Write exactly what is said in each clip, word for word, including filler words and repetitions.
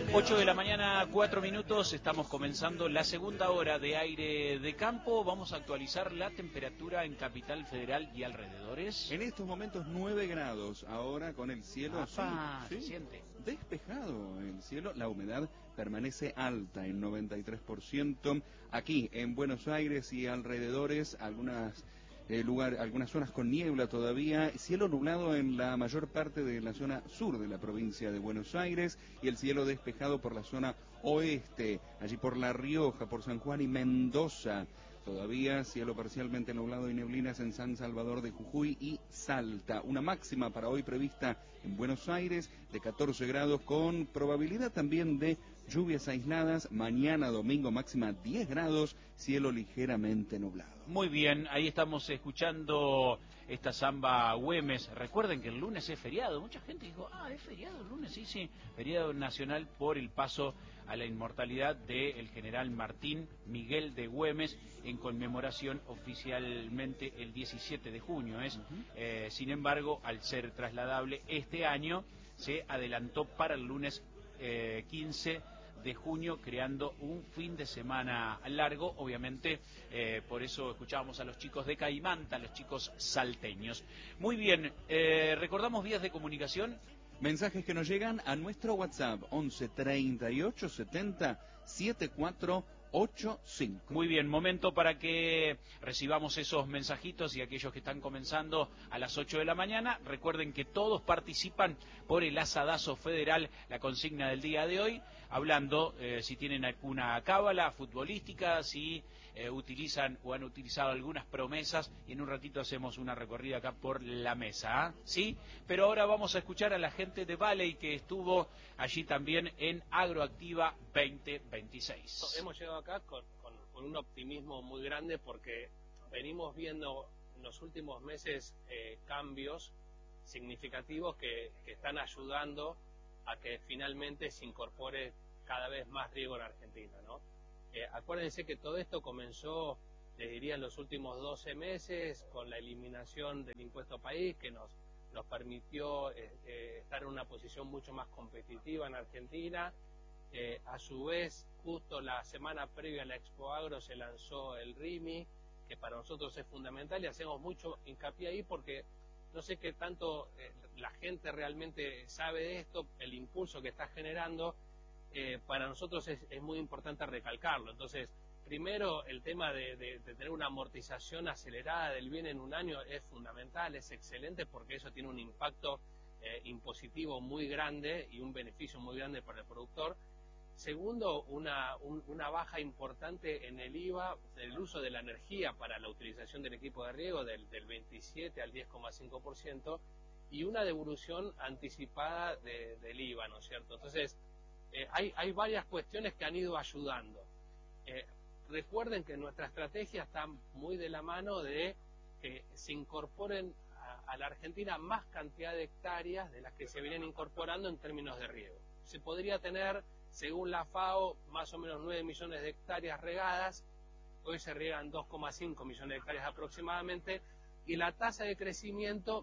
ocho de la mañana, cuatro minutos, estamos comenzando la segunda hora de aire de campo. Vamos a actualizar la temperatura en Capital Federal y alrededores. En estos momentos nueve grados, ahora con el cielo Apa, sí, se sí, siente. despejado el cielo, la humedad permanece alta en noventa y tres por ciento. Aquí en Buenos Aires y alrededores, algunas eh, lugar, algunas zonas con niebla todavía, cielo nublado en la mayor parte de la zona sur de la provincia de Buenos Aires y el cielo despejado por la zona oeste, allí por La Rioja, por San Juan y Mendoza. Todavía cielo parcialmente nublado y neblinas en San Salvador de Jujuy y Salta. Una máxima para hoy prevista en Buenos Aires de catorce grados con probabilidad también de lluvias aisladas. Mañana domingo máxima diez grados, cielo ligeramente nublado. Muy bien, ahí estamos escuchando esta samba Güemes. Recuerden que el lunes es feriado. Mucha gente dijo, ah, es feriado el lunes, sí, sí. Feriado nacional por el paso a la inmortalidad del general Martín Miguel de Güemes, en conmemoración oficialmente el diecisiete de junio. ¿es? Uh-huh. eh, sin embargo, al ser trasladable este año, se adelantó para el lunes eh, quince de junio, creando un fin de semana largo, obviamente, eh, por eso escuchábamos a los chicos de Caimanta, los chicos salteños. Muy bien, eh, recordamos vías de comunicación. Mensajes que nos llegan a nuestro WhatsApp, once treinta y ocho setenta setenta y cuatro ochenta y cinco. Muy bien, momento para que recibamos esos mensajitos y aquellos que están comenzando a las ocho de la mañana. Recuerden que todos participan por el asadazo federal, la consigna del día de hoy, hablando eh, si tienen alguna cábala futbolística, si eh, utilizan o han utilizado algunas promesas, y en un ratito hacemos una recorrida acá por la mesa, ¿eh? ¿Sí? Pero ahora vamos a escuchar a la gente de Valley que estuvo allí también en Agroactiva veinte veintiséis. Hemos llegado acá con, con, con un optimismo muy grande porque venimos viendo en los últimos meses eh, cambios significativos que, que están ayudando a que finalmente se incorpore cada vez más riego en Argentina, ¿no? Eh, acuérdense que todo esto comenzó, les diría, en los últimos doce meses con la eliminación del impuesto país que nos, nos permitió eh, eh, estar en una posición mucho más competitiva en Argentina. Eh, a su vez, justo la semana previa a la Expo Agro se lanzó el R I M I, que para nosotros es fundamental y hacemos mucho hincapié ahí porque no sé qué tanto eh, la gente realmente sabe de esto, el impulso que está generando, eh, para nosotros es, es muy importante recalcarlo. Entonces, primero, el tema de, de, de tener una amortización acelerada del bien en un año es fundamental, es excelente porque eso tiene un impacto eh, impositivo muy grande y un beneficio muy grande para el productor. Segundo, una, un, una baja importante en el I V A del uso de la energía para la utilización del equipo de riego del, del veintisiete al diez coma cinco por ciento y una devolución anticipada de, del I V A, ¿no es cierto? Entonces, eh, hay, hay varias cuestiones que han ido ayudando. Eh, recuerden que nuestra estrategia está muy de la mano de que se incorporen a, a la Argentina más cantidad de hectáreas de las que se vienen incorporando en términos de riego. Se podría tener, según la FAO, más o menos nueve millones de hectáreas regadas, hoy se riegan dos coma cinco millones de hectáreas aproximadamente, y la tasa de crecimiento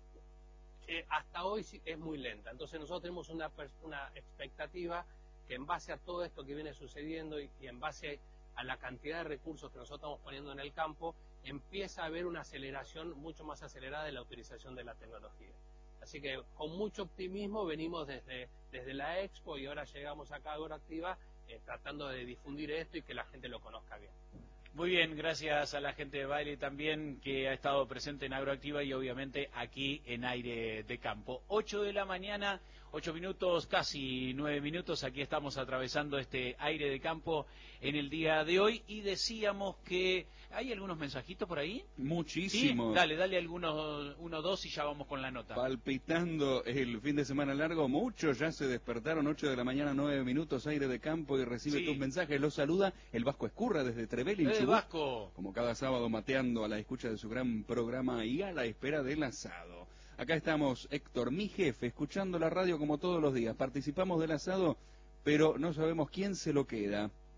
eh, hasta hoy es muy lenta. Entonces nosotros tenemos una, una expectativa que en base a todo esto que viene sucediendo y, y en base a la cantidad de recursos que nosotros estamos poniendo en el campo, empieza a haber una aceleración mucho más acelerada de la utilización de la tecnología. Así que con mucho optimismo venimos desde, desde la Expo y ahora llegamos acá a Agroactiva eh, tratando de difundir esto y que la gente lo conozca bien. Muy bien, gracias a la gente de Baile también que ha estado presente en Agroactiva y obviamente aquí en Aire de Campo. ocho de la mañana, ocho minutos, casi nueve minutos, aquí estamos atravesando este Aire de Campo en el día de hoy y decíamos que ¿hay algunos mensajitos por ahí? Muchísimos. ¿Sí? Dale, dale algunos, uno, dos y ya vamos con la nota. Palpitando el fin de semana largo, muchos ya se despertaron, ocho de la mañana, nueve minutos, Aire de Campo y recibe sí. tus mensajes. Los saluda el Vasco Escurra desde Trevelin, ¡Eh, Chubut, Vasco! como cada sábado mateando a la escucha de su gran programa y a la espera del asado. Acá estamos, Héctor, mi jefe, escuchando la radio como todos los días. Participamos del asado, pero no sabemos quién se lo queda.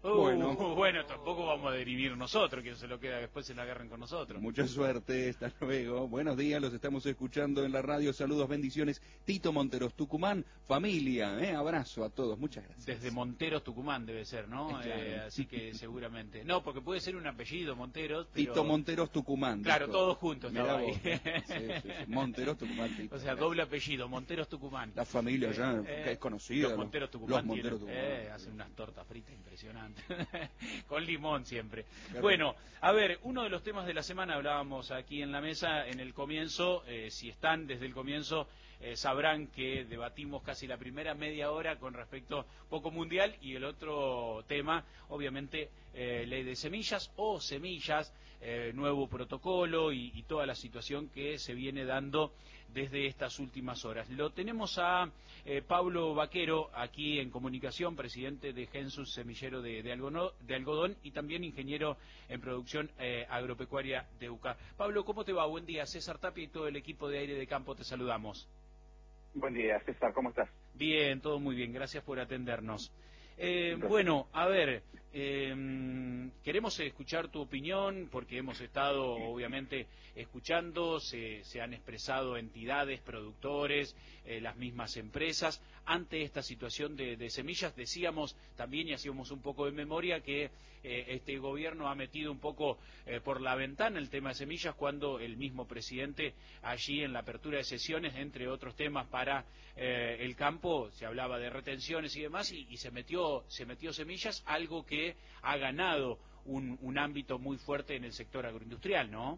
Uh, Bueno. bueno, tampoco vamos a derivir nosotros, que se lo queda después se la agarren con nosotros. Mucha suerte, hasta luego. Buenos días, los estamos escuchando en la radio. Saludos, bendiciones. Tito Monteros, Tucumán, familia, ¿eh? Abrazo a todos, muchas gracias. Desde Monteros, Tucumán debe ser, ¿no? Claro. Eh, así que seguramente. No, porque puede ser un apellido, Monteros. Pero... Tito Monteros, Tucumán. Claro, dijo. todos juntos. Mirá Estaba ahí. vos, ¿eh? sí, sí, sí. Monteros, Tucumán, Tito. O sea, doble apellido, Monteros, Tucumán. La familia allá, Eh, que es conocida. Los Monteros, Tucumán. Los Monteros, tienen, Tucumán. Eh, hacen unas tortas fritas impresionantes. Con limón siempre. Claro. Bueno, a ver, uno de los temas de la semana hablábamos aquí en la mesa, en el comienzo, eh, si están desde el comienzo, eh, sabrán que debatimos casi la primera media hora con respecto poco mundial y el otro tema, obviamente, eh, ley de semillas o semillas, eh, nuevo protocolo y, y toda la situación que se viene dando desde estas últimas horas. Lo tenemos a eh, Pablo Vaquero aquí en comunicación, presidente de Gensus Semillero de, de, algodón, de algodón y también ingeniero en producción eh, agropecuaria de U C A. Pablo, ¿cómo te va? Buen día. César Tapia y todo el equipo de Aire de Campo te saludamos. Buen día, César, ¿cómo estás? Bien, todo muy bien. Gracias por atendernos. Eh, bueno, a ver, eh, queremos escuchar tu opinión porque hemos estado, obviamente, escuchando, se, se han expresado entidades, productores, eh, las mismas empresas, ante esta situación de, de semillas. Decíamos también, y hacíamos un poco de memoria, que eh, este gobierno ha metido un poco eh, por la ventana el tema de semillas cuando el mismo presidente allí en la apertura de sesiones, entre otros temas para eh, el campo, se hablaba de retenciones y demás, y, y se metió se metió semillas, algo que ha ganado un, un ámbito muy fuerte en el sector agroindustrial, ¿no?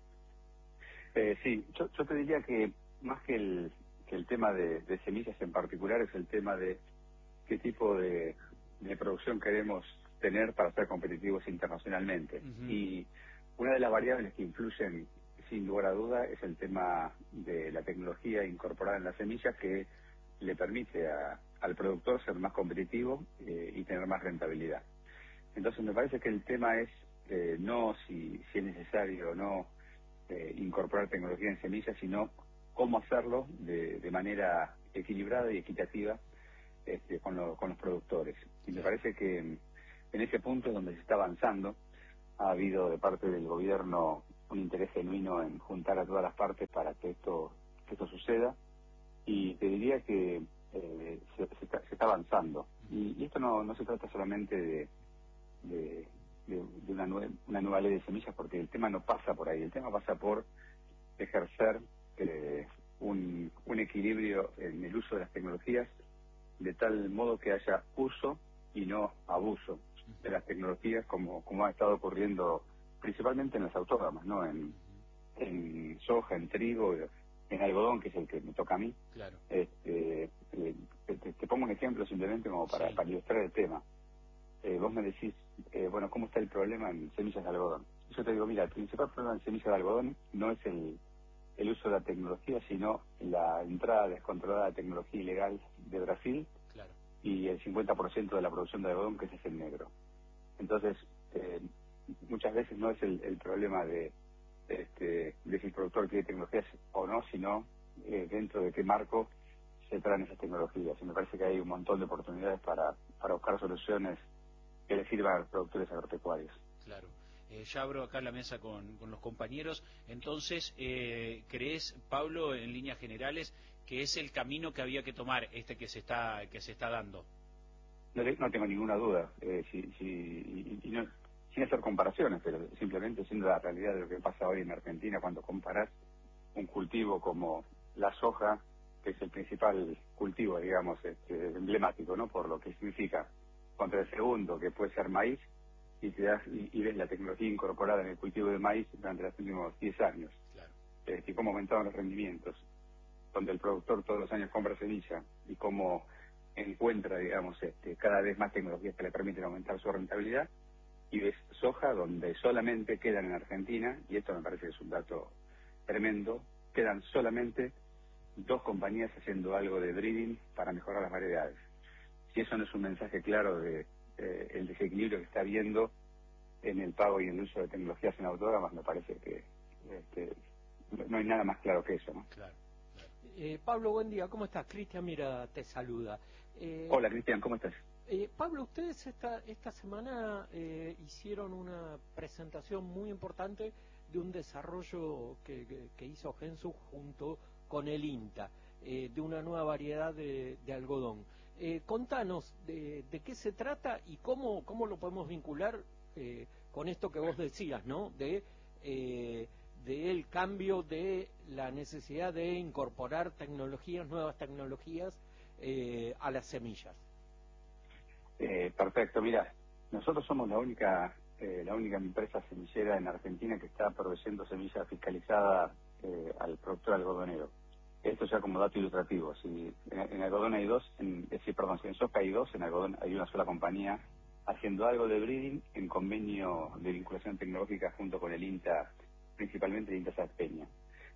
Eh, sí, yo, yo te diría que más que el, que el tema de, de semillas en particular es el tema de qué tipo de, de producción queremos tener para ser competitivos internacionalmente. Uh-huh. Y una de las variables que influyen sin lugar a duda es el tema de la tecnología incorporada en las semillas que le permite a, al productor ser más competitivo eh, y tener más rentabilidad. Entonces me parece que el tema es eh, no si, si es necesario o no eh, incorporar tecnología en semillas, sino cómo hacerlo de, de manera equilibrada y equitativa este, con, lo, con los productores. Y me parece que en ese punto es donde se está avanzando. Ha habido de parte del gobierno un interés genuino en juntar a todas las partes para que esto, que esto suceda. Y te diría que eh, se, se, está, se está avanzando. Y, y esto no, no se trata solamente de, de, de, de una, nue una nueva ley de semillas, porque el tema no pasa por ahí. El tema pasa por ejercer eh, un, un equilibrio en el uso de las tecnologías, de tal modo que haya uso y no abuso de las tecnologías, como, como ha estado ocurriendo principalmente en las autógamas, ¿no? En, en soja, en trigo, en algodón, que es el que me toca a mí. Claro. Este, eh, te, te pongo un ejemplo simplemente como para, sí. para ilustrar el tema. Eh, vos me decís, eh, bueno, ¿cómo está el problema en semillas de algodón? Yo te digo, mira, el principal problema en semillas de algodón no es el, el uso de la tecnología, sino la entrada descontrolada de tecnología ilegal de Brasil. Claro. Y el cincuenta por ciento de la producción de algodón, que ese es el negro. Entonces, eh, muchas veces no es el, el problema de, este, de si el productor quiere tecnologías o no, sino eh, dentro de qué marco se traen esas tecnologías. Y me parece que hay un montón de oportunidades para, para buscar soluciones que le sirvan a los productores agropecuarios. Claro. Eh, ya abro acá la mesa con, con los compañeros. Entonces, eh, ¿crees, Pablo, en líneas generales, que es el camino que había que tomar este que se está que se está dando? No, no tengo ninguna duda, eh, si, si, y, y no, sin hacer comparaciones, pero simplemente siendo la realidad de lo que pasa hoy en Argentina cuando comparás un cultivo como la soja, que es el principal cultivo, digamos, este, emblemático, ¿no? Por lo que significa, contra el segundo, que puede ser maíz, y te das y, y ves la tecnología incorporada en el cultivo de maíz durante los últimos diez años. Claro. Eh, y cómo aumentaron los rendimientos, donde el productor todos los años compra semilla y cómo encuentra, digamos, este, cada vez más tecnologías que le permiten aumentar su rentabilidad, y ves soja donde solamente quedan en Argentina, y esto me parece que es un dato tremendo, quedan solamente dos compañías haciendo algo de breeding para mejorar las variedades. Si eso no es un mensaje claro de eh, el desequilibrio que está habiendo en el pago y en el uso de tecnologías en autógamas, me parece que este, no hay nada más claro que eso, ¿no? Claro. Eh, Pablo, buen día, ¿cómo estás? Cristian Mira te saluda. Eh, Hola, Cristian, ¿cómo estás? Eh, Pablo, ustedes esta, esta semana eh, hicieron una presentación muy importante de un desarrollo que, que, que hizo Gensu junto con el INTA, eh, de una nueva variedad de, de algodón. Eh, contanos de, de qué se trata y cómo, cómo lo podemos vincular eh, con esto que vos decías, ¿no? De, eh, de el cambio de la necesidad de incorporar tecnologías, nuevas tecnologías eh, a las semillas. Eh, perfecto, mira, nosotros somos la única eh, la única empresa semillera en Argentina que está proveyendo semilla fiscalizada eh, al productor algodonero. Esto ya como dato ilustrativo. Si en, en algodón hay dos, en, eh, sí, perdón, si en soja hay dos, en algodón hay una sola compañía haciendo algo de breeding en convenio de vinculación tecnológica junto con el INTA, principalmente el INTA Sarpeña.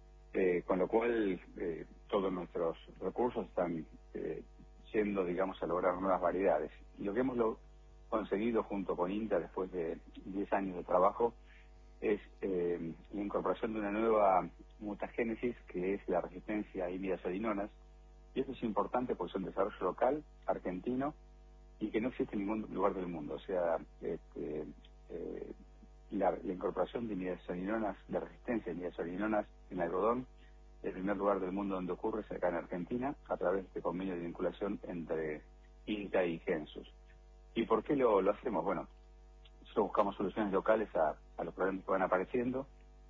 Eh, con lo cual, eh, todos nuestros recursos están eh, yendo, digamos, a lograr nuevas variedades. Y lo que hemos lo conseguido junto con INTA después de diez años de trabajo es eh, la incorporación de una nueva mutagénesis que es la resistencia a imidazolinonas. Y esto es importante porque es un desarrollo local, argentino, y que no existe en ningún lugar del mundo. O sea, este, eh, la, la incorporación de imidazolinonas, de resistencia a imidazolinonas en algodón, el primer lugar del mundo donde ocurre es acá en Argentina, a través de este convenio de vinculación entre INTA y Gensus. ¿Y por qué lo, lo hacemos? Bueno, nosotros buscamos soluciones locales a, a los problemas que van apareciendo,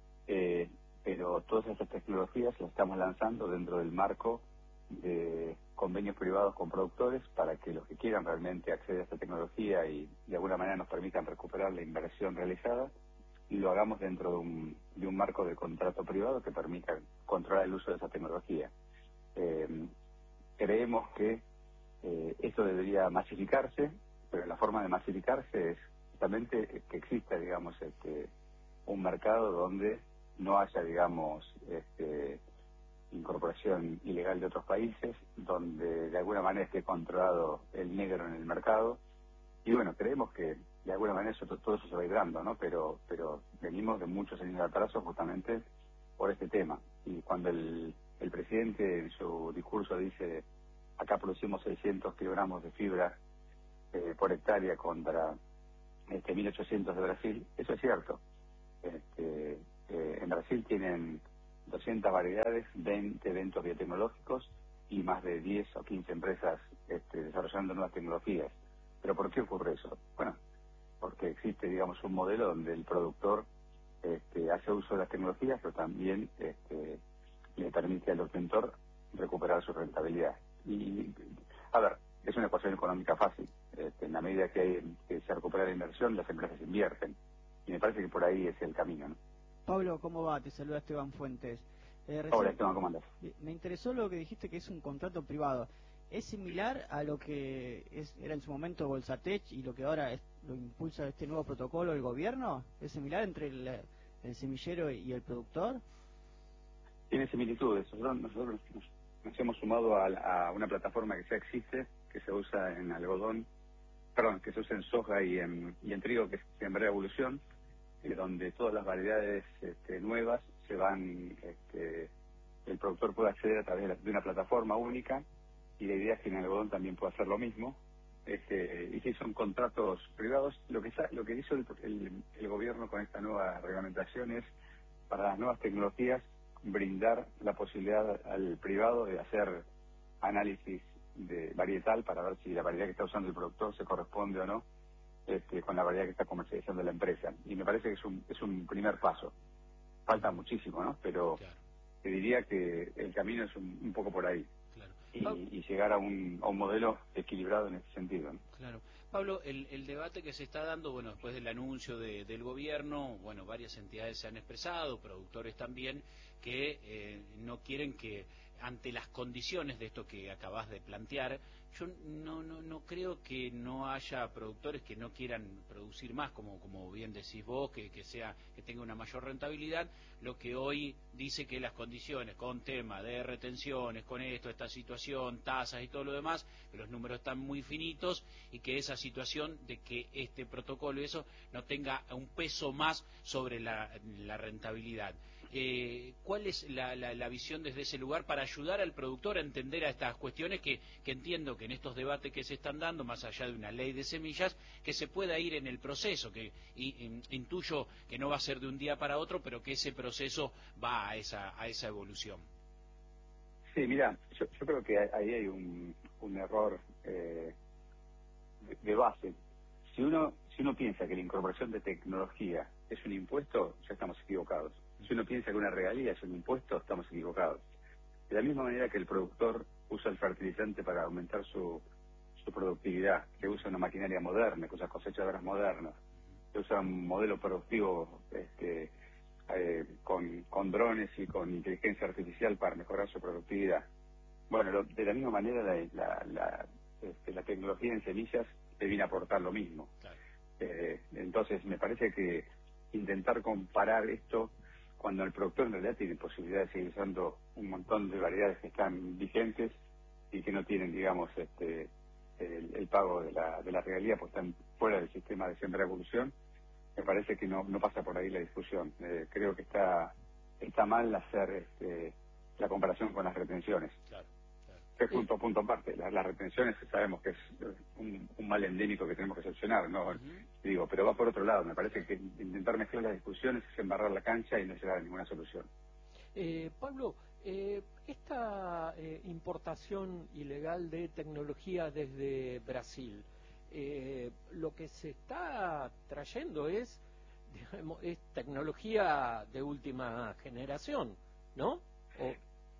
eh, pero todas estas tecnologías las estamos lanzando dentro del marco de convenios privados con productores para que los que quieran realmente acceder a esta tecnología y de alguna manera nos permitan recuperar la inversión realizada, y lo hagamos dentro de un, de un marco de contrato privado que permita controlar el uso de esa tecnología. Eh, creemos que eh, esto debería masificarse, pero la forma de masificarse es justamente que exista, digamos, este, un mercado donde no haya, digamos, este, incorporación ilegal de otros países, donde de alguna manera esté controlado el negro en el mercado. Y bueno, creemos que de alguna manera eso, todo eso se va a ir dando, ¿no? Pero, pero venimos de muchos años de atraso justamente por este tema. Y cuando el, el presidente en su discurso dice, acá producimos seiscientos kilogramos de fibra eh, por hectárea contra este, mil ochocientos de Brasil, eso es cierto. Este, eh, en Brasil tienen doscientas variedades, veinte eventos biotecnológicos y más de diez o quince empresas este, desarrollando nuevas tecnologías. ¿Pero por qué ocurre eso? Bueno, porque existe, digamos, un modelo donde el productor este, hace uso de las tecnologías, pero también este, le permite al obtentor recuperar su rentabilidad. Y, a ver, es una ecuación económica fácil. Este, en la medida que, hay, que se recupera la inversión, las empresas invierten. Y me parece que por ahí es el camino, ¿no? Pablo, ¿cómo va? Te saluda Esteban Fuentes. Eh, recién, Hola, Esteban, ¿cómo andas? Me interesó lo que dijiste, que es un contrato privado. ¿Es similar a lo que es, era en su momento Bolsatech y lo que ahora es, lo impulsa este nuevo protocolo del gobierno? ¿Es similar entre el, el semillero y el productor? Tiene similitudes. Nosotros, nosotros nos, nos hemos sumado a, a una plataforma que ya existe, que se usa en algodón, perdón, que se usa en soja y en, y en trigo, que es Siembra Evolución, eh, donde todas las variedades este, nuevas se van, este, el productor puede acceder a través de, la, de una plataforma única, y la idea es que en algodón también pueda hacer lo mismo. Este, y si son contratos privados, lo que lo que hizo el, el, el gobierno con esta nueva reglamentación es, para las nuevas tecnologías, brindar la posibilidad al privado de hacer análisis de varietal para ver si la variedad que está usando el productor se corresponde o no este, con la variedad que está comercializando la empresa. Y me parece que es un, es un primer paso. Falta muchísimo, ¿no? Pero claro, te diría que el camino es un, un poco por ahí. Claro. Y, y llegar a un, a un modelo equilibrado en ese sentido, ¿no? Claro. Pablo, el, el debate que se está dando, bueno, después del anuncio de, del gobierno, bueno, varias entidades se han expresado, productores también, que eh, no quieren que, ante las condiciones de esto que acabas de plantear, yo no, no, no creo que no haya productores que no quieran producir más, como, como bien decís vos, que, que sea, que tenga una mayor rentabilidad. Lo que hoy dice que las condiciones con tema de retenciones, con esto, esta situación, tasas y todo lo demás, que los números están muy finitos y que esa situación de que este protocolo y eso no tenga un peso más sobre la, la rentabilidad. Eh, ¿Cuál es la, la, la visión desde ese lugar para ayudar al productor a entender a estas cuestiones que, que entiendo que en estos debates que se están dando, más allá de una ley de semillas, que se pueda ir en el proceso, que y, in, intuyo que no va a ser de un día para otro, pero que ese proceso va a esa, a esa evolución? Sí, mira, yo, yo creo que ahí hay un, un error eh, de, de base. Si uno, si uno piensa que la incorporación de tecnología es un impuesto, ya estamos equivocados. Si uno piensa que una regalía es un impuesto, estamos equivocados. De la misma manera que el productor usa el fertilizante para aumentar su, su productividad, que usa una maquinaria moderna, que usa cosechadoras modernas, que usa un modelo productivo este, eh, con, con drones y con inteligencia artificial para mejorar su productividad. Bueno, lo, de la misma manera la, la, la, este, la tecnología en semillas te viene a aportar lo mismo. Claro. Eh, entonces, me parece que intentar comparar esto cuando el productor en realidad tiene posibilidad de seguir usando un montón de variedades que están vigentes y que no tienen, digamos, este el, el pago de la, de la regalía, pues están fuera del sistema de siembra evolución, me parece que no, no pasa por ahí la discusión. Eh, creo que está está mal hacer este, la comparación con las retenciones. Claro. Que es punto a punto aparte. Las, las retenciones sabemos que es un, un mal endémico que tenemos que solucionar, ¿no? Uh-huh. Digo, pero va por otro lado. Me parece que intentar mezclar las discusiones es embarrar la cancha y no llegar a ninguna solución. Eh, Pablo, eh, esta eh, importación ilegal de tecnología desde Brasil, eh, lo que se está trayendo es, digamos, es tecnología de última generación, ¿no? O...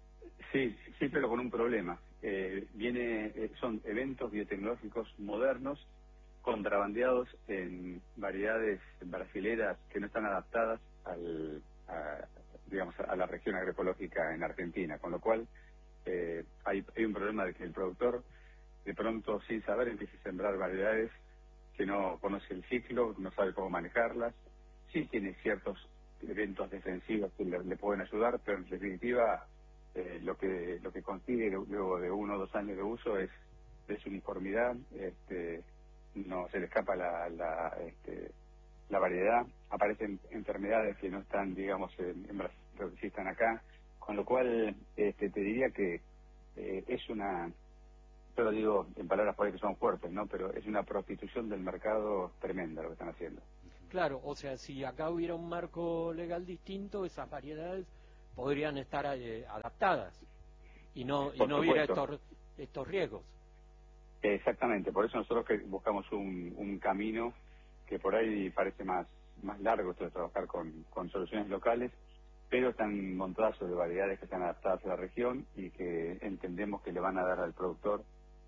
Sí, sí, pero con un problema. Eh, viene, eh, son eventos biotecnológicos modernos contrabandeados en variedades brasileras que no están adaptadas al, a, digamos, a la región agroecológica en Argentina, con lo cual eh, hay, hay un problema de que el productor de pronto sin saber empieza a sembrar variedades que no conoce el ciclo, no sabe cómo manejarlas, sí tiene ciertos eventos defensivos que le, le pueden ayudar, pero en definitiva Eh, lo que lo que consigue luego de uno o dos años de uso es desuniformidad, este, no se le escapa la la, este, la variedad, aparecen enfermedades que no están, digamos, en, en Brasil, pero que sí están acá, con lo cual este, te diría que eh, es una, yo lo digo en palabras por ahí que son fuertes, ¿no? Pero es una prostitución del mercado tremenda lo que están haciendo. Claro, o sea, si acá hubiera un marco legal distinto, esas variedades podrían estar eh, adaptadas y no y no hubiera estos estos riesgos. Exactamente, por eso nosotros que buscamos un, un camino que por ahí parece más más largo, esto de trabajar con, con soluciones locales, pero están montadas sobre variedades que están adaptadas a la región y que entendemos que le van a dar al productor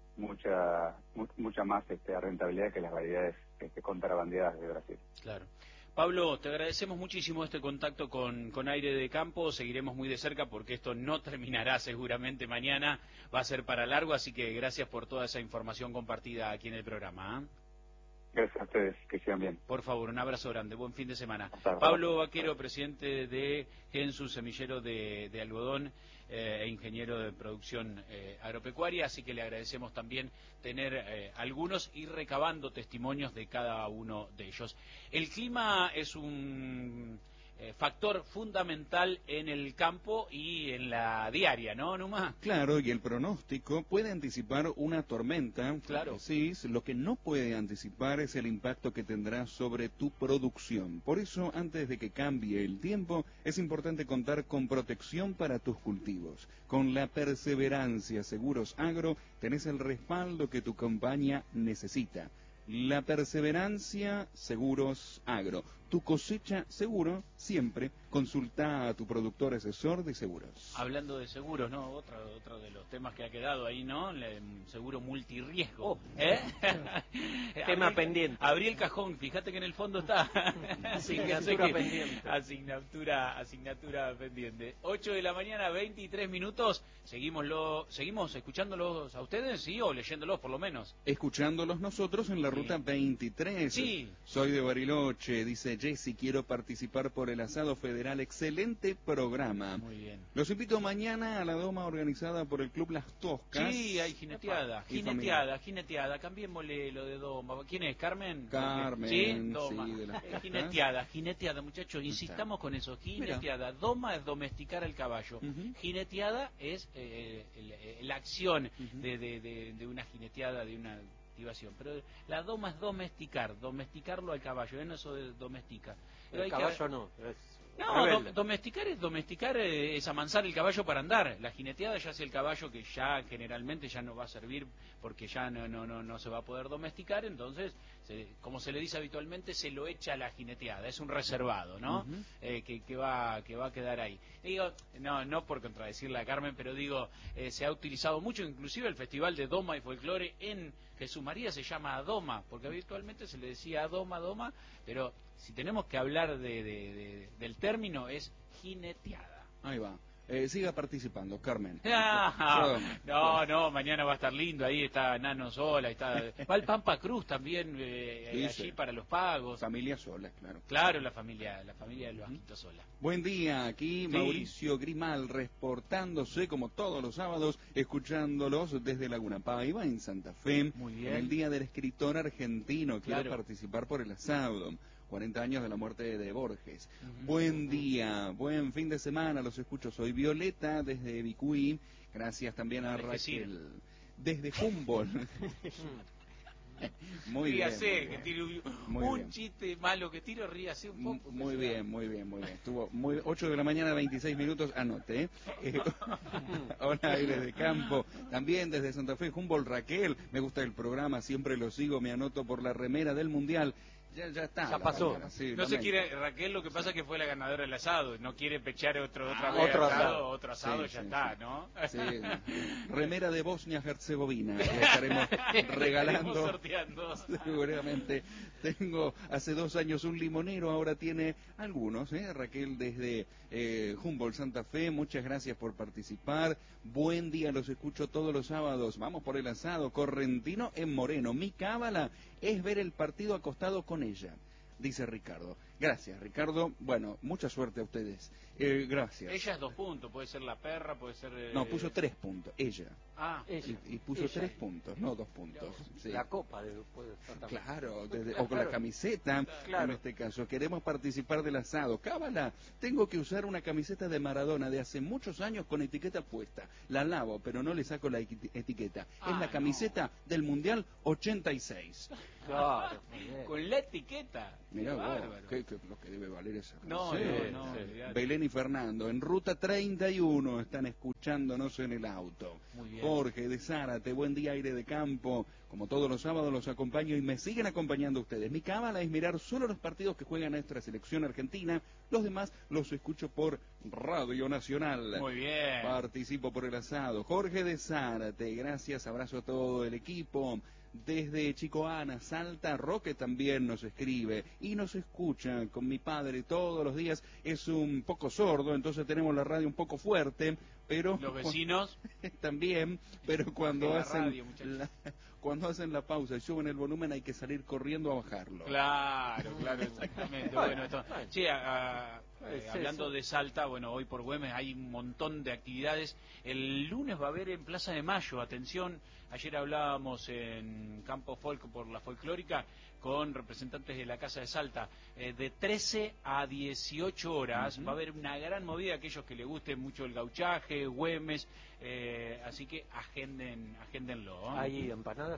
mucha mu, mucha más este, rentabilidad que las variedades este, contrabandeadas de Brasil. Claro. Pablo, te agradecemos muchísimo este contacto con, con Aire de Campo, seguiremos muy de cerca porque esto no terminará seguramente mañana, va a ser para largo, así que gracias por toda esa información compartida aquí en el programa. ¿eh? Gracias a ustedes, que sigan bien. Por favor, un abrazo grande, buen fin de semana. Hasta Pablo Vaquero, presidente de Gensus, semillero de, de algodón eh, e ingeniero de producción eh, agropecuaria, así que le agradecemos también tener eh, algunos y recabando testimonios de cada uno de ellos. El clima es un eh, factor fundamental en el campo y en la diaria, ¿no, Numa? Claro, y el pronóstico puede anticipar una tormenta, claro. Sí, lo que no puede anticipar es el impacto que tendrá sobre tu producción. Por eso, antes de que cambie el tiempo, es importante contar con protección para tus cultivos. Con la Perseverancia Seguros Agro, tenés el respaldo que tu compañía necesita. La Perseverancia Seguros Agro. Tu cosecha seguro siempre. Consulta a tu productor asesor de seguros. Hablando de seguros, ¿no? Otro, otro de los temas que ha quedado ahí, ¿no? El seguro multirriesgo. Oh. ¿Eh? Tema abrí, pendiente. Abrí el cajón, fíjate que en el fondo está. Asignatura que... pendiente. Asignatura, asignatura pendiente. ocho de la mañana, veintitrés minutos. Seguimos, lo, ¿Seguimos escuchándolos a ustedes? ¿Sí? ¿O leyéndolos por lo menos? Escuchándolos nosotros en la sí. ruta veintitrés. Sí. Soy de Bariloche, dice Jessy, quiero participar por el asado federal. Excelente programa. Muy bien. Los invito mañana a la doma organizada por el Club Las Toscas. Sí, hay jineteada, jineteada, jineteada. Cambiémosle lo de doma. ¿Quién es? ¿Carmen? Carmen, ¿Sí? Doma. sí, de las Eh, jineteada, jineteada, muchachos, insistamos con eso. Jineteada. Doma es domesticar al caballo. Uh-huh. Jineteada es eh, el, el, la acción Uh-huh. de, de, de, de una jineteada, de una activación. Pero la doma es domesticar, domesticarlo al caballo, ¿eh? No eso de domestica. Pero El hay caballo que... no, es No, rebelde. dom- domesticar es domesticar, eh, es amansar el caballo para andar. La jineteada ya es el caballo que ya generalmente ya no va a servir porque ya no no no, no se va a poder domesticar, entonces, se, como se le dice habitualmente, se lo echa a la jineteada, es un reservado, ¿no? Uh-huh. eh, que, que va que va a quedar ahí. Digo, no no por contradecirle a Carmen, pero digo, eh, se ha utilizado mucho, inclusive el Festival de Doma y Folclore en Jesús María se llama Doma, porque habitualmente se le decía Doma, Doma, pero si tenemos que hablar de, de, de, del término es jineteada. Ahí va. Eh, siga participando, Carmen. Ah, no, no, mañana va a estar lindo, ahí está Nano Sola, está, va el Pampa Cruz también, eh, Sí, allí sí. para los pagos. Familia sola, claro. Claro, la familia, la familia de los Aquitos Sola. Buen día, aquí Sí. Mauricio Grimal reportándose como todos los sábados, escuchándolos desde Laguna Paiva en Santa Fe. Muy bien. En el Día del Escritor Argentino, quiero Claro. participar por el asado. cuarenta años de la muerte de Borges. Ujú. Buen día, buen fin de semana, los escucho. Soy Violeta desde Vicuí. Gracias también a Algeciras. Raquel. Desde Humboldt. Muy bien. Ríase, muy que bien. tire un, Muy un bien. chiste malo que tiro, ríase un poco. que Muy se bien, muy bien, muy bien. Estuvo muy ocho de la mañana, veintiséis minutos, anote. ¿eh? Eh, hola, aire de campo. También desde Santa Fe, Humboldt, Raquel. Me gusta el programa, siempre lo sigo, me anoto por la remera del Mundial. Ya, ya está. Ya la pasó. remera, sí, No se lamento. quiere, Raquel, lo que pasa es que fue la ganadora del asado, no quiere pechar otro, otra Ah, vez otro asado, asado. otro asado, Sí, ya sí, está, sí. ¿no? Sí, remera de Bosnia-Herzegovina. Le estaremos Estaremos regalando. sorteando. Seguramente. Tengo hace dos años un limonero, ahora tiene algunos, ¿eh? Raquel desde eh, Humboldt, Santa Fe, muchas gracias por participar. Buen día, los escucho todos los sábados. Vamos por el asado. Correntino en Moreno. Mi cábala es ver el partido acostado con ella, dice Ricardo. Gracias, Ricardo. Bueno, mucha suerte a ustedes. Eh, gracias. Ella es dos puntos, puede ser la perra, puede ser... eh, No, puso tres puntos, ella. Ah, Ella. Y, y puso Ella. tres puntos, no dos puntos. Sí. La copa de, puede estar también. Claro, desde- o con la Claro. camiseta, Claro. en este caso. Queremos participar del asado. Cábala, tengo que usar una camiseta de Maradona de hace muchos años con etiqueta puesta. La lavo, pero no le saco la eti- etiqueta. Ah, es la camiseta del Mundial ochenta y seis. Claro, muy bien. con la etiqueta. Mirá Qué vos, bárbaro. qué- qué- lo que debe valer esa No, camiseta. no, no, Sí. olvidate. Belén y Fernando, en ruta treinta y uno, están escuchándonos en el auto. Muy bien. Jorge de Zárate, buen día, aire de campo. Como todos los sábados los acompaño y me siguen acompañando ustedes. Mi cábala es mirar solo los partidos que juega nuestra selección argentina. Los demás los escucho por Radio Nacional. Muy bien. Participo por el asado. Jorge de Zárate, gracias, abrazo a todo el equipo. Desde Chicoana, Salta, Roque también nos escribe y nos escucha con mi padre todos los días. Es un poco sordo, entonces tenemos la radio un poco fuerte, pero Los vecinos. también, pero cuando La hacen radio, muchachos. la, cuando hacen la pausa y suben el volumen hay que salir corriendo a bajarlo. Claro, claro, exactamente. Bueno, esto, che, a- a- eh, Es hablando eso. de Salta, bueno, hoy por Güemes hay un montón de actividades. El lunes va a haber en Plaza de Mayo, atención, ayer hablábamos en Campo Folk por la folclórica con representantes de la Casa de Salta, eh, de trece a dieciocho horas, Ujú. va a haber una gran movida, aquellos que les guste mucho el gauchaje, Güemes, eh, así que agenden, agéndenlo. ¿eh? ¿Hay empanadas?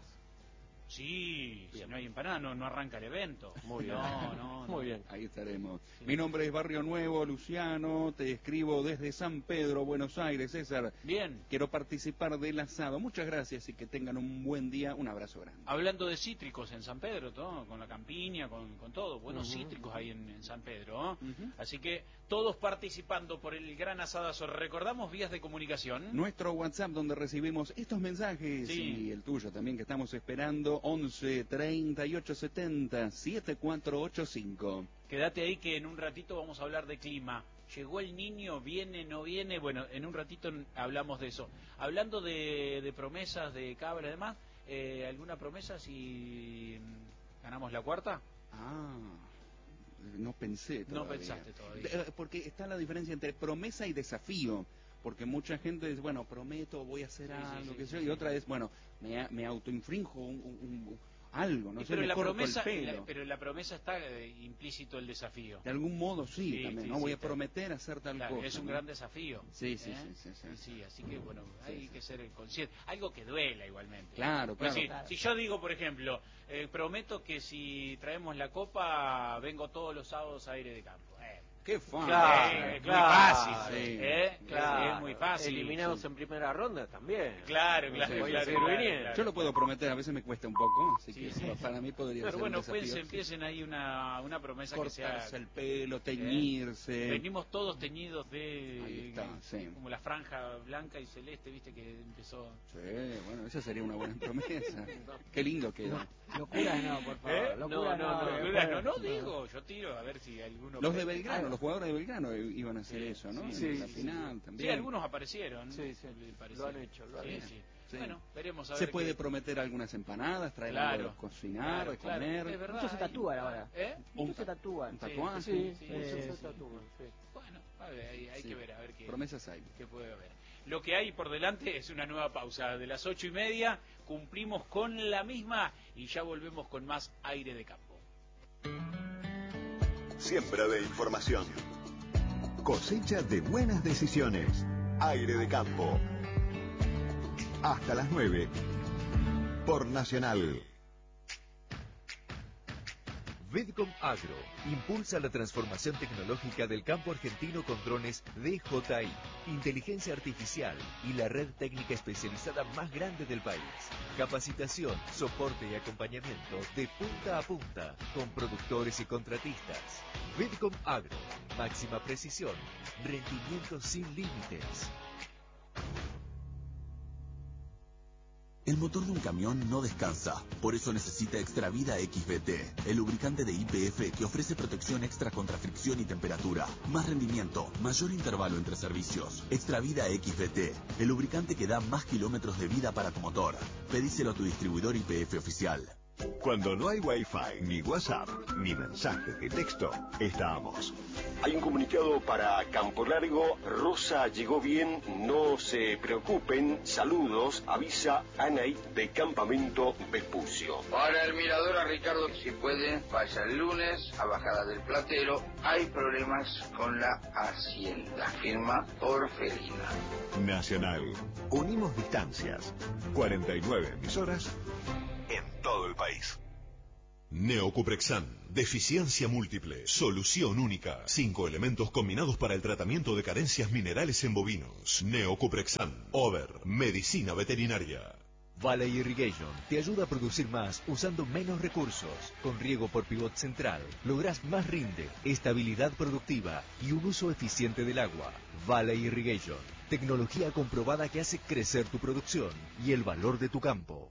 Sí, si Bien. no hay empanada no, no arranca el evento. Muy bien. No, no, no. Muy bien. Ahí estaremos. Sí. Mi nombre es Barrio Nuevo, Luciano, te escribo desde San Pedro, Buenos Aires, César. Bien, Quiero participar del asado. Muchas gracias y que tengan un buen día. Un abrazo grande. hablando de cítricos en San Pedro, ¿no? Con la campiña, con, con todo, buenos Ujú. cítricos hay en, en San Pedro. ¿no? Ujú. Así que todos participando por el gran asadazo. Recordamos vías de comunicación. Nuestro WhatsApp donde recibimos estos mensajes Sí. y el tuyo también que estamos esperando, once treinta y ocho setenta setenta y cuatro ochenta y cinco. Quédate ahí que en un ratito vamos a hablar de clima. ¿Llegó el niño? ¿Viene? ¿No viene? Bueno, en un ratito hablamos de eso. Hablando de, de promesas, de cabra y demás, eh, ¿alguna promesa si mm, ganamos la cuarta? Ah, no pensé No todavía. pensaste todavía. De- eh, Porque está la diferencia entre promesa y desafío. porque mucha gente dice, bueno, prometo, voy a hacer Sí, algo, sí, que sí, sé yo, sí. y otra es, bueno, me, me autoinfrinjo un, un- un- algo, no Y sé, pero, me la corto promesa, el pelo. la- pero en la promesa está eh, implícito el desafío. De algún modo sí, Sí, también, sí, ¿no? sí, Voy a está. prometer hacer tal Claro, cosa. es un ¿no? gran desafío. Sí, sí, ¿eh? sí, sí, sí. Sí, sí, así que bueno, Sí, hay sí. que ser consciente. Algo que duela igualmente. Claro, Pues claro. si, Claro. si yo digo, por ejemplo, eh, prometo que si traemos la copa, vengo todos los sábados a Aire de Campo. Eh, Qué fácil. Claro, eh, es claro, muy fácil. sí. ¿eh? Claro, Es muy fácil. eliminados sí. en primera ronda también. Claro, No claro, se puede claro, seguir claro, viniendo. claro. Yo lo puedo prometer, a veces me cuesta un poco, así Sí, que sí. para mí podría Pero ser bueno, un desafío. pues empiecen ahí una, una promesa que sea... Cortarse el pelo, teñirse. Venimos todos teñidos de... Ahí está, sí. Como la franja blanca y celeste, viste, que empezó... Sí, bueno, esa sería una buena promesa. Qué lindo queda. Locuras no, por favor. ¿Eh? Locuras no, no, no, no, locuras no, después- no digo, yo tiro a ver si alguno... Los de Belgrano, los jugadores de Belgrano iban a hacer Sí, eso, ¿no? sí, en sí, la sí, final Sí, también. algunos aparecieron. Sí, sí, me parece. lo han hecho, lo han Sí, hecho. sí. Sí. Bueno, veremos a ver Se puede qué- prometer algunas empanadas, traer Claro, algo de cocinar, claro, de claro, comer. es verdad, Muchos se hay- tatúan ahora. ¿Eh? Muchos ta- se tatúan. un tatuaje. Sí, Sí, muchos sí, se sí. tatúan, sí. Bueno, a ver, hay, hay Sí. que ver, a ver qué, Promesas hay. qué puede haber. Lo que hay por delante es una nueva pausa. De las ocho y media cumplimos con la misma y ya volvemos con más Aire de Campo. Siembra de información. Cosecha de buenas decisiones. Aire de Campo. Hasta las nueve. Por Nacional. Vidcom Agro impulsa la transformación tecnológica del campo argentino con drones D J I, inteligencia artificial y la red técnica especializada más grande del país. Capacitación, soporte y acompañamiento de punta a punta con productores y contratistas. Vidcom Agro, máxima precisión, rendimiento sin límites. El motor de un camión no descansa, por eso necesita Extravida X B T, el lubricante de Y P F que ofrece protección extra contra fricción y temperatura, más rendimiento, mayor intervalo entre servicios. Extravida X B T, el lubricante que da más kilómetros de vida para tu motor. Pedíselo a tu distribuidor Y P F oficial. Cuando no hay Wi-Fi, ni WhatsApp, ni mensajes de texto, estamos. Hay un comunicado para Campo Largo. Rosa llegó bien, no se preocupen. Saludos, avisa Anaí de Campamento Vespucio. Para el mirador a Ricardo, si puede, vaya el lunes a Bajada del Platero. Hay problemas con la Hacienda. Firma Orfelina. Nacional. Unimos distancias. cuarenta y nueve emisoras en todo el país. Neocuprexan, deficiencia múltiple, solución única, cinco elementos combinados para el tratamiento de carencias minerales en bovinos. Neocuprexan, Over, medicina veterinaria. Valley Irrigation te ayuda a producir más usando menos recursos. Con riego por pivot central lográs más rinde, estabilidad productiva y un uso eficiente del agua. Valley Irrigation, tecnología comprobada que hace crecer tu producción y el valor de tu campo.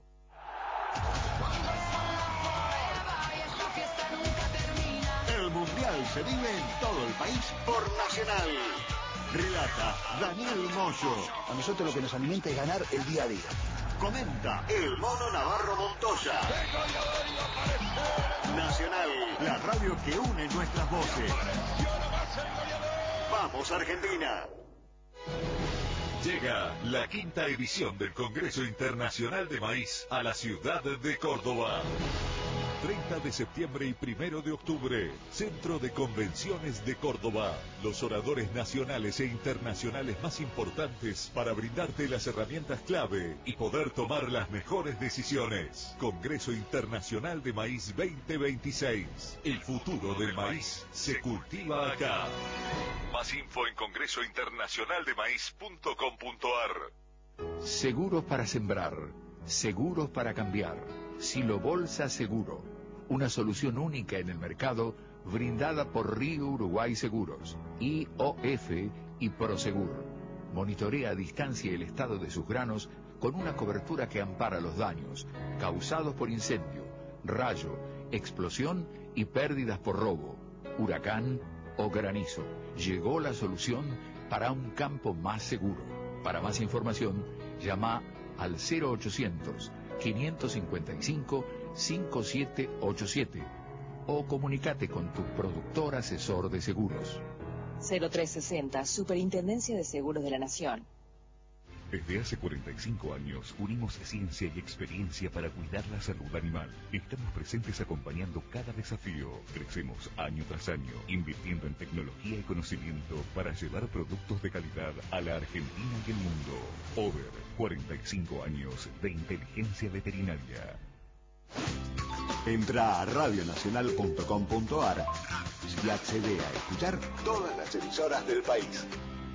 El Mundial se vive en todo el país por Nacional. Relata Daniel Moyo. A nosotros lo que nos alimenta es ganar el día a día. Comenta el Mono Navarro Montoya. Nacional, la radio que une nuestras voces. Vamos Argentina. Llega la quinta edición del Congreso Internacional de Maíz a la ciudad de Córdoba. treinta de septiembre y primero de octubre, Centro de Convenciones de Córdoba. Los oradores nacionales e internacionales más importantes para brindarte las herramientas clave y poder tomar las mejores decisiones. Congreso Internacional de Maíz veinte veintiséis. El futuro del maíz se cultiva acá. Más info en congreso internacional de maíz punto com punto ar. Seguros para sembrar, seguros para cambiar. Silo Bolsa Seguro, una solución única en el mercado brindada por Río Uruguay Seguros, I O F y Prosegur. Monitorea a distancia el estado de sus granos con una cobertura que ampara los daños causados por incendio, rayo, explosión y pérdidas por robo, huracán o granizo. Llegó la solución para un campo más seguro. Para más información, llama al cero ochocientos, quinientos cincuenta y cinco, cincuenta y siete ochenta y siete o comunícate con tu productor asesor de seguros. cero tres sesenta, Superintendencia de Seguros de la Nación. Desde hace cuarenta y cinco años unimos ciencia y experiencia para cuidar la salud animal. Estamos presentes acompañando cada desafío. Crecemos año tras año, invirtiendo en tecnología y conocimiento para llevar productos de calidad a la Argentina y el mundo. Over, cuarenta y cinco años de inteligencia veterinaria. Entra a radio nacional punto com punto ar y accede a escuchar todas las emisoras del país.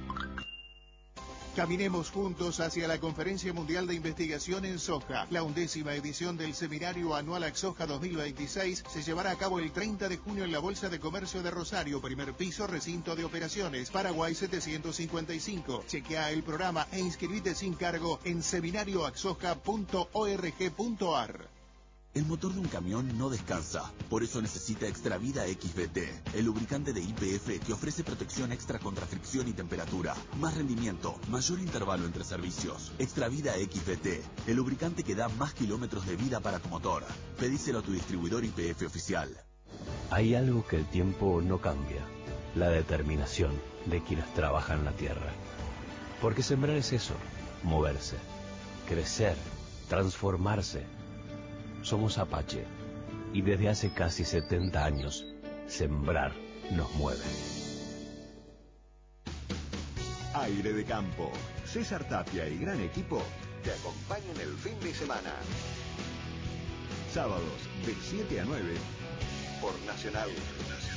Caminemos juntos hacia la Conferencia Mundial de Investigación en Soja. La undécima edición del Seminario Anual AXOJA dos mil veintiséis se llevará a cabo el treinta de junio en la Bolsa de Comercio de Rosario, primer piso, recinto de operaciones, Paraguay setecientos cincuenta y cinco. Chequea el programa e inscribite sin cargo en seminario axoja punto org punto ar. El motor de un camión no descansa, por eso necesita Extravida X V T, el lubricante de Y P F que ofrece protección extra contra fricción y temperatura, más rendimiento, mayor intervalo entre servicios. Extravida X V T, el lubricante que da más kilómetros de vida para tu motor. Pedíselo a tu distribuidor Y P F oficial. Hay algo que el tiempo no cambia, la determinación de quienes trabajan la tierra. Porque sembrar es eso, moverse, crecer, transformarse. Somos Apache, y desde hace casi setenta años, sembrar nos mueve. Aire de Campo. César Tapia y gran equipo te acompañan el fin de semana. Sábados de siete a nueve por Nacional.